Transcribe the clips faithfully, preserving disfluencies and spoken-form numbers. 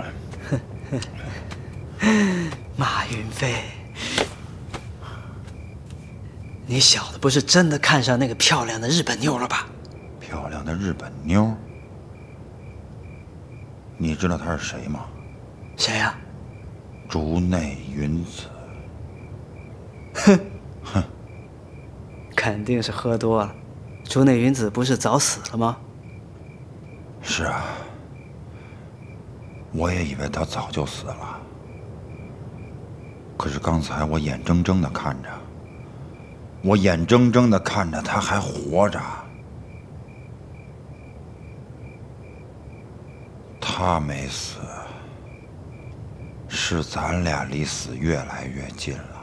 马云飞，你小子不是真的看上那个漂亮的日本妞了吧？ 漂亮的日本妞？你知道她是谁吗？ 谁呀、啊？ 竹内云子。 哼哼，肯定是喝多了。竹内云子不是早死了吗？ 是啊，我也以为她早就死了。可是刚才我眼睁睁地看着，我眼睁睁地看着她还活着。她没死，是咱俩离死越来越近了。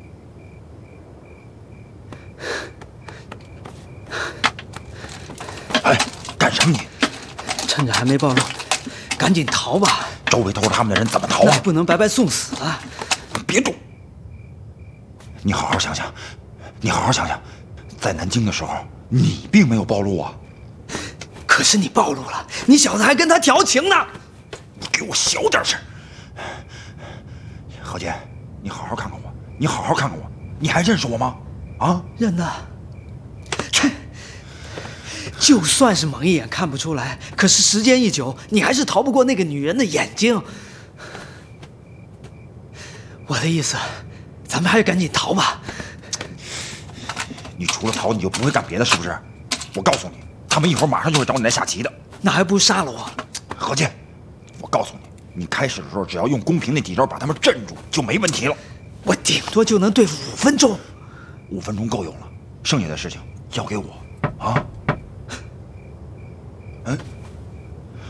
哎，干什么你？ 趁着还没暴露，赶紧逃吧！ 周围都是他们的人，怎么逃啊？ 那不能白白送死啊！ 别动！你好好想想，你好好想想，在南京的时候，你并没有暴露啊。 可是你暴露了，你小子还跟他调情呢！ 你给我小点声！何洁，你好好看看我，你好好看看我，你还认识我吗？啊？ 认得。就算是蒙一眼看不出来，可是时间一久，你还是逃不过那个女人的眼睛。我的意思，咱们还是赶紧逃吧。 你除了逃，你就不会干别的，是不是？我告诉你，他们一会儿马上就会找你来下棋的。 那还不如杀了我。 何洁，我告诉你，你开始的时候只要用公屏那几招把他们镇住，就没问题了。 我顶多就能对付五分钟， 五分钟够用了，剩下的事情交给我，啊？嗯。